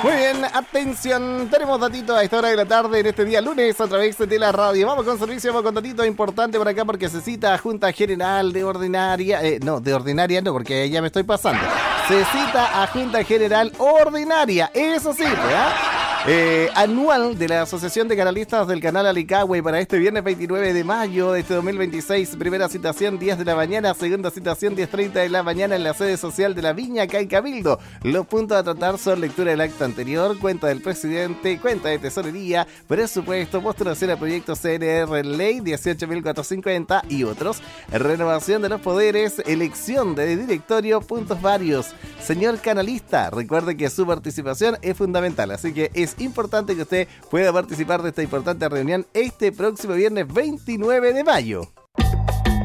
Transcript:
Muy bien, atención, tenemos datito a esta hora de la tarde en este día lunes a través de la radio. Vamos con servicio, vamos con datito importante por acá porque se cita a Junta General de Ordinaria, de Ordinaria no, porque ya me estoy pasando. Se cita a Junta General Ordinaria, eso sí, ¿verdad? Anual de la Asociación de Canalistas del Canal Alicagüe para este viernes 29 de mayo de este 2026. Primera citación 10 de la mañana, segunda citación 10:30 de la mañana en la sede social de la Viña, acá en Cabildo. Los puntos a tratar son lectura del acta anterior, cuenta del presidente, cuenta de tesorería, presupuesto, postulación a proyectos CNR Ley 18.450 y otros, renovación de los poderes, elección de directorio, puntos varios. Señor canalista, recuerde que su participación es fundamental, así que es importante que usted pueda participar de esta importante reunión este próximo viernes 29 de mayo.